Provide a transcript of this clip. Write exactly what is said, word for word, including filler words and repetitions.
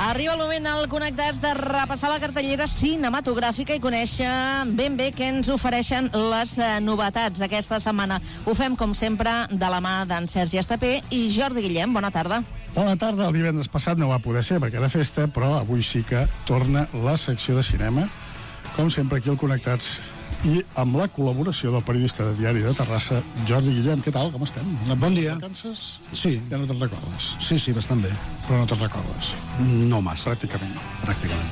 Arriba el moment al Connectats de repassar la cartellera cinematogràfica i conèixer ben bé què ens ofereixen les eh, novetats aquesta setmana. Ho fem, com sempre, de la mà d'en Sergi Estapé i Jordi Guillem. Bona tarda. Bona tarda. El divendres passat no va poder ser perquè era festa, però avui sí que torna la secció de cinema, com sempre aquí al Connectats, i amb la col·laboració del periodista de Diari de Terrassa, Jordi Guillem. Què tal? Com estem? Bon dia. Vacances? Sí. Ja no te'n recordes? Sí, sí, bastant bé. Però no te'n recordes? No massa. Pràcticament no. Pràcticament.